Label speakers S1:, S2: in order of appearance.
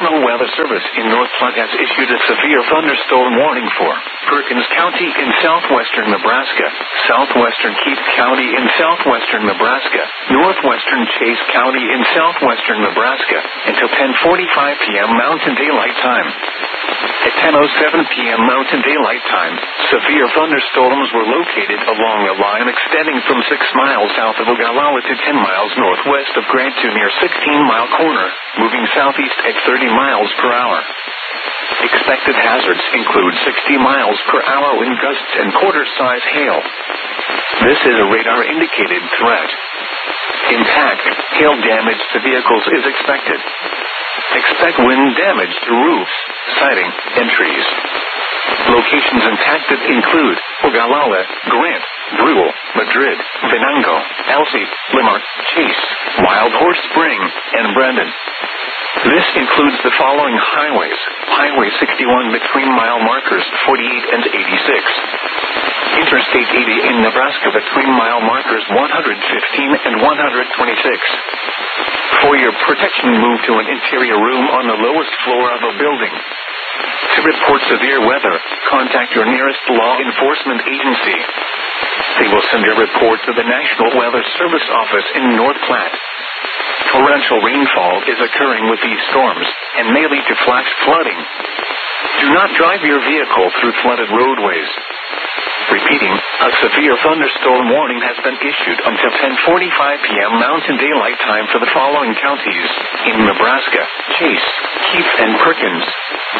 S1: National Weather Service in North Platte has issued a severe thunderstorm warning for Perkins County in southwestern Nebraska, southwestern Keith County in southwestern Nebraska, northwestern Chase County in southwestern Nebraska, until 10:45 p.m. Mountain Daylight Time. At 10:07 p.m. Mountain Daylight Time, severe thunderstorms were located along a line extending from 6 miles south of Ogallala to 10 miles northwest of Grant to near 16-mile corner, moving southeast at 30 miles per hour. Expected hazards include 60 miles per hour wind gusts and quarter-size hail. This is a radar-indicated threat. Impact, hail damage to vehicles is expected. Expect wind damage to roofs, siding, and trees. Locations impacted include Ogallala, Grant, Brule, Madrid, Venango, Elsie, Limar, Chase, Wild Horse Spring, and Brandon. This includes the following highways: Highway 61 between mile markers 48 and 86. Interstate 80 in Nebraska between mile markers 115 and 126. For your protection, move to an interior room on the lowest floor of a building. To report severe weather, contact your nearest law enforcement agency. They will send your report to the National Weather Service office in North Platte. Torrential rainfall is occurring with these storms and may lead to flash flooding. Do not drive your vehicle through flooded roadways. Repeating, a severe thunderstorm warning has been issued until 10:45 p.m. Mountain Daylight Time for the following counties in Nebraska: Chase, Keith, and Perkins.